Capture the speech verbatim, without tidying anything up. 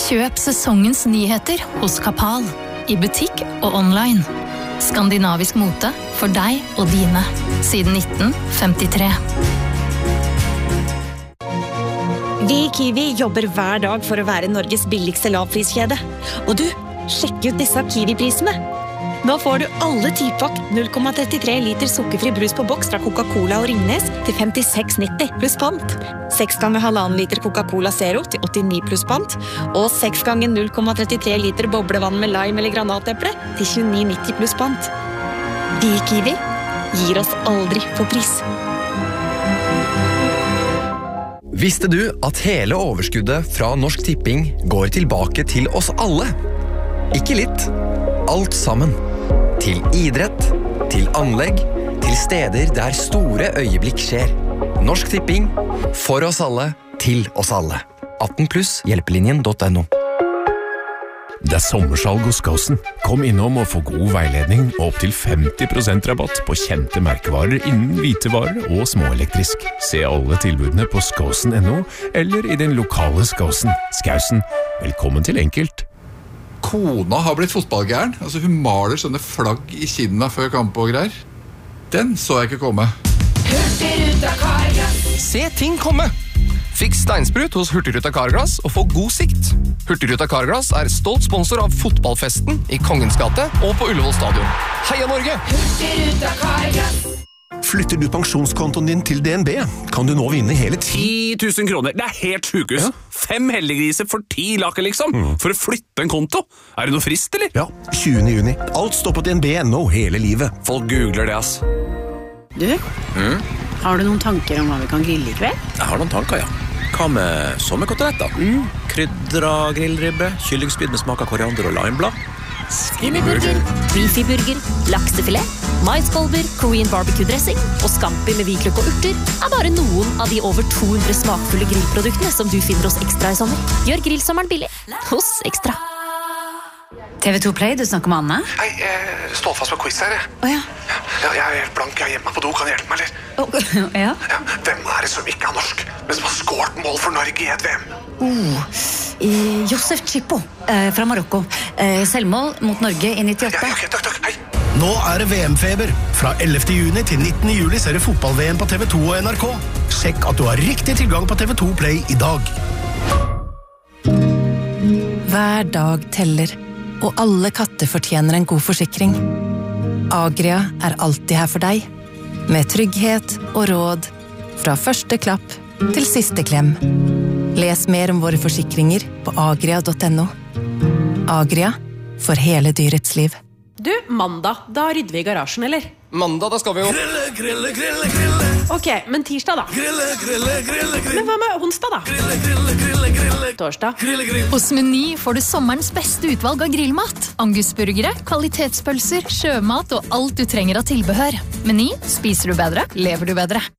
Kjøp sesongens nyheter hos Kapal, i butikk og online. Skandinavisk mote for deg og dine, siden nitten femtitre. Vi i Kiwi jobber hver dag for å være Norges billigste lavpriskjede. Og du, sjekk ut disse Kiwi-prisene. Nå får du alle tipakt null komma trettitre liter sukkerfri brus på boks fra Coca-Cola og Ringnes til femtiseks nitti pluss pant. seks ganger halvannen liter Coca-Cola Zero til åttini pluss pant. Og seks ganger null komma trettitre liter boblevann med lime eller granateple til tjueni nitti pluss pant. Vi i Kiwi gir oss aldri på pris. Visste du at hele overskuddet fra Norsk Tipping går tilbake til oss alle? Ikke litt, alt sammen. Til idrett, til anlegg, til steder der store øyeblikk skjer. Norsk Tipping, for oss alle, til oss alle. atten pluss hjelpelinjen punktum no. Det er sommersalg hos Skåsen. Kom innom og få god veiledning og opp til femti prosent rabatt på kjente merkevarer innen hvitevarer og småelektrisk. Se alle tilbudene på skåsen punktum no eller i din lokale Skåsen. Skausen, velkommen til enkelt. Kona har blitt fotballgæren. Altså, hun maler sånne flagg i kinna før kamp og greier. Den så jeg ikke komme. Hurtigruta Carglass. Se ting komme! Fikk steinsprut hos Hurtigruta Carglass og få god sikt. Hurtigruta Carglass er stolt sponsor av fotballfesten i Kongens gate og på Ullevål stadion. Heia Norge! Hurtigruta Carglass. Flytter du pensjonskontoen din til D N B, kan du nå vinne hele ti tusen kroner. Det er helt sjukehus. Ja. Fem heldiggriser for ti laker, liksom. Mm. For å flytte en konto. Er det noe frist, eller? Ja, tjuende juni. Alt står på D N B punktum no hele livet. Folk googler det, ass. Du, mm? Har du noen tanker om hva vi kan grille i kveld? Jeg har noen tanker, ja. Hva med sommerkoteletter? Mm. Krydra grillribbe, kyllingspyd med smak av koriander og limeblad. Skinnyburger, beefyburger, laksefilet, maiskolber, Korean barbecue-dressing og scampi med hvitløk og urter er bare noen av de over to hundre smakfulle grillproduktene som du finner hos Ekstra i sommer. Gjør grillsommeren billig hos Ekstra. T V to Play, du snakker med Anne? Nei, jeg står fast på quiz her. Å ja. Ja, jeg er helt blank, jeg er hjemme på do, kan du hjelpe meg, eller? Oh, ja. Ja. Hvem er det som ikke er norsk, men som har skåret mål for Norge i et V M? Oh, eh, Josef Chippo eh, fra Marokko. Eh, selvmål mot Norge i nittiåtte. Ja, ok, takk, takk, hei. Nå er det V M-feber. Fra ellevte juni til nittende juli ser du fotball-V M på T V to og N R K. Sjekk at du har riktig tilgang på T V to Play i dag. Hver dag teller, og alle katter fortjener en god forsikring. Agria er alltid her for deg, med trygghet og råd, fra første klapp til siste klem. Les mer om våre forsikringer på agria punktum no. Agria, for hele dyrets liv. Du, mandag, da rydder vi i garasjen, eller? Mandag, da skal vi jo... Grille, grille, grille, grille. Ok, men tirsdag da? Grille, grille, grille, grille. Men hva med onsdag da? Grille, grille, grille, grille. Torsdag? Grille, grille. Hos Meny får du sommerens beste utvalg av grillmat. Angusburgere, kvalitetspølser, sjømat og alt du trenger av tilbehør. Meny, spiser du bedre, lever du bedre.